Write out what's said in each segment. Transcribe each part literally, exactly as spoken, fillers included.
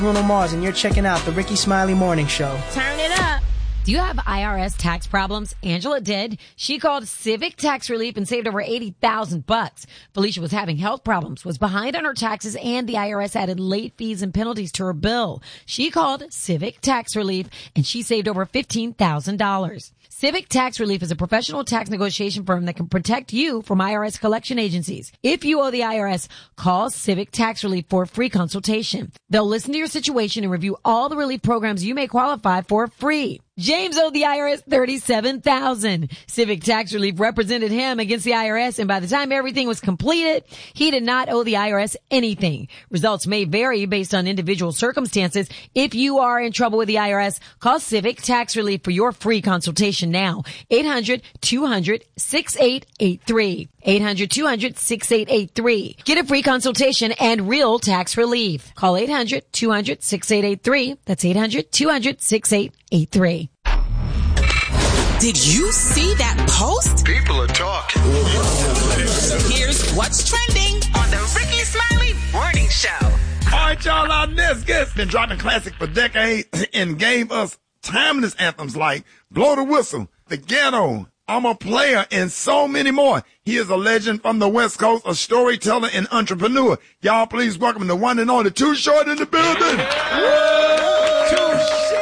Bruno Mars, and you're checking out the Ricky Smiley Morning Show. Turn it up. Do you have I R S tax problems? Angela did. She called Civic Tax Relief and saved over eighty thousand bucks. Felicia was having health problems, was behind on her taxes, and the I R S added late fees and penalties to her bill. She called Civic Tax Relief and she saved over fifteen thousand dollars. Civic Tax Relief is a professional tax negotiation firm that can protect you from I R S collection agencies. If you owe the I R S, call Civic Tax Relief for a free consultation. They'll listen to your situation and review all the relief programs you may qualify for free. James owed the I R S thirty-seven thousand dollars. Civic Tax Relief represented him against the I R S, and by the time everything was completed, he did not owe the I R S anything. Results may vary based on individual circumstances. If you are in trouble with the I R S, call Civic Tax Relief for your free consultation now. eight hundred, two hundred, sixty-eight eighty-three. eight hundred, two hundred, sixty-eight eighty-three. Get a free consultation and real tax relief. Call eight hundred, two hundred, sixty-eight eighty-three. That's eight hundred, two hundred, sixty-eight eighty-three. Did you see that post? People are talking. Here's what's trending on the Ricky Smiley Morning Show. All right, y'all, our next guest been dropping classic for decades and gave us timeless anthems like Blow the Whistle, The Ghetto, I'm a Player, and so many more. He is a legend from the West Coast, a storyteller and entrepreneur. Y'all please welcome the one and only Too Short in the building. Too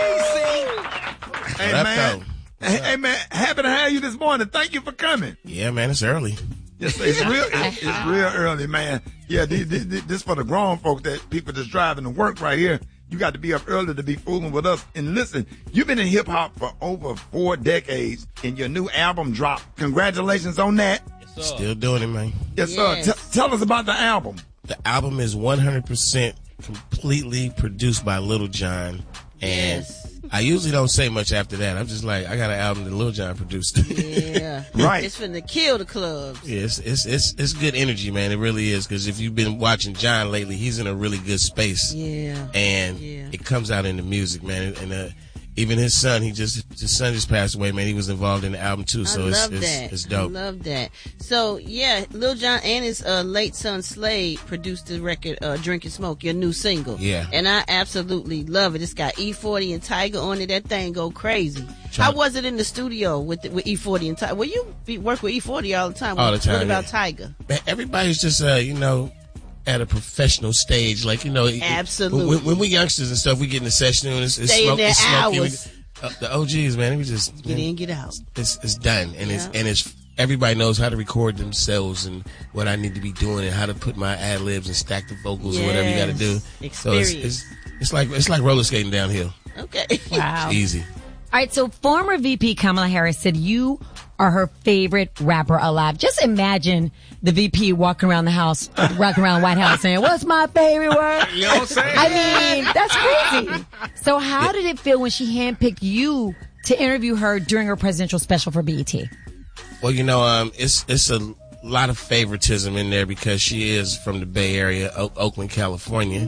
Hey, man. Hey, hey, man, happy to have you this morning. Thank you for coming. Yeah, man, it's early. Yes, it's real. It's, it's real early, man. Yeah, this, this, this for the grown folk that people just driving to work right here. You got to be up early to be fooling with us. And listen, you've been in hip hop for over four decades, and your new album dropped. Congratulations on that. Yes, Still doing it, man. Yes, sir. Yes. T- tell us about the album. The album is one hundred percent completely produced by Lil Jon, and Yes. I usually don't say much after that. I'm just like, I got an album that Lil Jon produced. Yeah. Right. It's finna kill the clubs. Yeah, it's, it's it's it's good energy, man. It really is. Because if you've been watching John lately, he's in a really good space. Yeah. And Yeah. it comes out in the music, man. And uh, even his son, he just his son just passed away, man. He was involved in the album too, so I it's love it's, that. it's dope. I love that. So yeah, Lil Jon and his uh, late son Slade produced the record uh, "Drink and Smoke," your new single. Yeah. And I absolutely love it. It's got E forty and Tiger on it. That thing go crazy. Try- How was it in the studio with the, with E forty and Tiger? Well, you be, work with E forty all the time. All what, the time, What about yeah. Tiger? Man, everybody's just uh, you know, at a professional stage, like you know. Absolutely. When, when we youngsters and stuff, we get in the session and it's, it's Stay in smoke, there it's smoky. hours. We- Uh, the O Gs, man, we just Get man, in, get out. It's it's done, and it's Yeah. and it's everybody knows how to record themselves and what I need to be doing and how to put my ad libs and stack the vocals or whatever you got to do. Yes. So it's, Experience. it's it's like it's like roller skating downhill. Okay. Wow. It's easy. All right, so former V P Kamala Harris said you are her favorite rapper alive. Just imagine the V P walking around the house, walking around the White House saying, "What's my favorite word?" You know what I'm saying? I mean, that's crazy. So how did it feel when she handpicked you to interview her during her presidential special for B E T? Well, you know, um, it's it's a lot of favoritism in there because she is from the Bay Area, o- Oakland, California,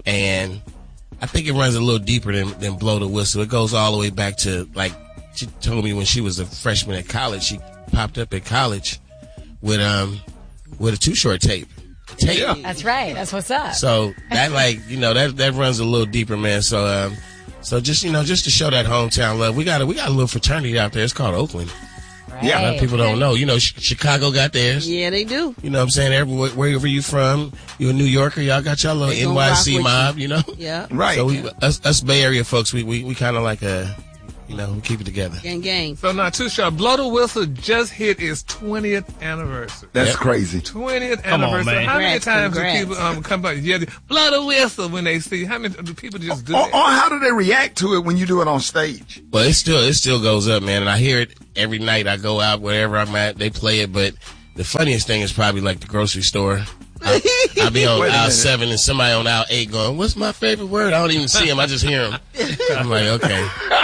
and I think it runs a little deeper than, than Blow the Whistle. It goes all the way back to, like, she told me when she was a freshman at college, she popped up at college with um with a Too Short tape. A tape. Yeah. That's right. That's what's up. So that, like, you know, that that runs a little deeper, man. So um, so just you know, just to show that hometown love, we got a we got a little fraternity out there. It's called Oakland. Yeah. A lot of people don't know. You know, Ch- Chicago got theirs. Yeah, they do. You know what I'm saying? Everywhere, wherever you from, you a New Yorker, y'all got y'all little They gonna N Y rock C with mob, you. you know? Yeah. Right. So we, us, us Bay Area folks, we, we, we kind of like a, you know, we keep it together. Gang, gang. So now, Too Short, Blow the Whistle just hit its twentieth anniversary. That's Yep. crazy. twentieth Come on, anniversary. man. How many Congrats, times do congrats. people um, come back? Yeah, blow the whistle when they see. How many do people just do Or, that? or how do they react to it when you do it on stage? But it still, it still goes up, man. And I hear it every night. I go out, wherever I'm at, they play it. But the funniest thing is probably like the grocery store. I, I'll be on Wait a aisle minute. seven and somebody on aisle eight going, "What's my favorite word?" I don't even see him. I just hear him. I'm like, okay.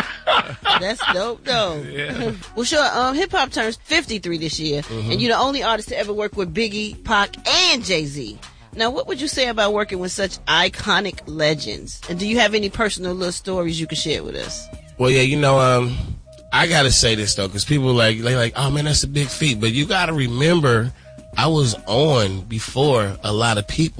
That's dope, though. Yeah. Well, sure. Um, hip hop turns fifty-three this year, Mm-hmm. and you're the only artist to ever work with Biggie, Pac, and Jay-Z. Now, what would you say about working with such iconic legends? And do you have any personal little stories you can share with us? Well, yeah, you know, um, I gotta say this though, because people like they like, oh man, that's a big feat. But you gotta remember, I was on before a lot of people.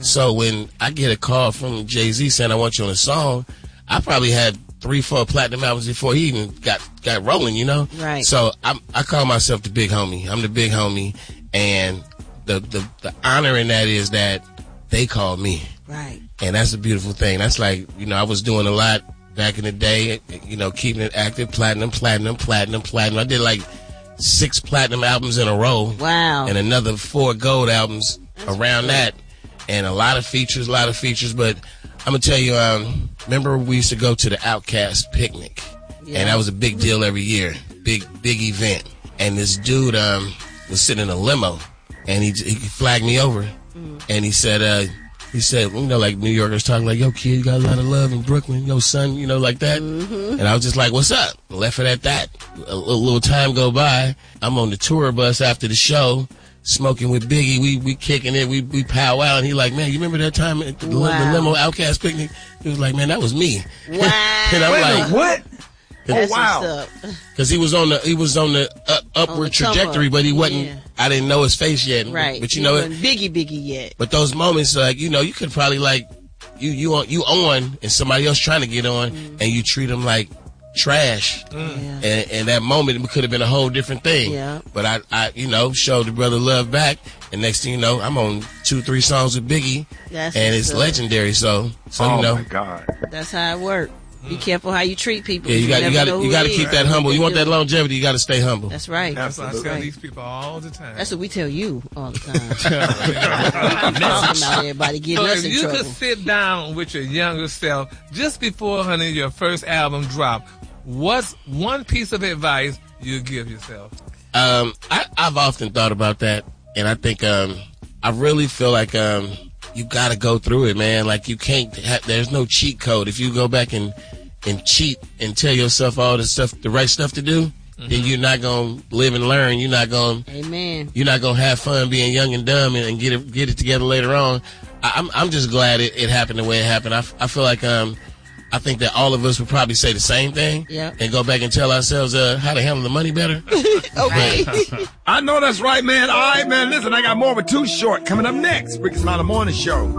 So when I get a call from Jay-Z saying I want you on a song, I probably had three, four platinum albums before he even got, got rolling, you know? Right. So I'm, I call myself the big homie. I'm the big homie. And the, the, the honor in that is that they call me. Right. And that's a beautiful thing. That's like, you know, I was doing a lot back in the day, you know, keeping it active, platinum, platinum, platinum, platinum. I did like six platinum albums in a row. Wow. And another four gold albums that's around cool. that. And a lot of features, a lot of features. But I'm going to tell you, um, remember we used to go to the Outkast picnic. Yeah. And that was a big deal every year. Big, big event. And this dude um, was sitting in a limo. And he, he flagged me over. Mm. And he said, uh, he said, you know, like New Yorkers talking like, yo, kid, you got a lot of love in Brooklyn. Yo, son, you know, like that. Mm-hmm. And I was just like, what's up? Left it at that. A, a little time go by. I'm on the tour bus after the show, smoking with Biggie. We we kicking it. We we powwow. And he like, man, you remember that time at the, wow. the limo Outkast picnic? He was like, man, that was me. Wow. And I'm Wait, like, what? Oh, wow. Because he was on the he was on the up, upward the trajectory, but he wasn't. Yeah. I didn't know his face yet. Right. But you he know wasn't it. Biggie Biggie yet. But those moments, like you know, you could probably like you you on you on, and somebody else trying to get on, mm. and you treat them like trash. Mm. Yeah. And, and that moment it could have been a whole different thing. Yeah. But I I you know showed the brother love back, and next thing you know, I'm on two three songs with Biggie, That's and it's up. legendary. So so oh you know. my God. That's how it works. Be careful how you treat people. Yeah, you got you got you got to keep that humble. You want that long. longevity, you got to stay humble. That's right. That's what I tell right. these people all the time. That's what we tell you all the time. I'm talking about everybody getting so us if in you trouble. could sit down with your younger self just before, honey, your first album drop, what's one piece of advice you give yourself? Um, I, I've often thought about that, and I think um, I really feel like um, you got to go through it, man. Like you can't. Have, there's no cheat code. If you go back and and cheat and tell yourself all the stuff, the right stuff to do, mm-hmm. then you're not gonna live and learn. You're not gonna. Amen. You're not gonna have fun being young and dumb and, and get it get it together later on. I, I'm I'm just glad it, it happened the way it happened. I, I feel like um. I think that all of us would probably say the same thing yep. and go back and tell ourselves uh, how to handle the money better. Okay. I know that's right, man. All right, man. Listen, I got more with Too Short coming up next. Ricky Smiley Morning Show.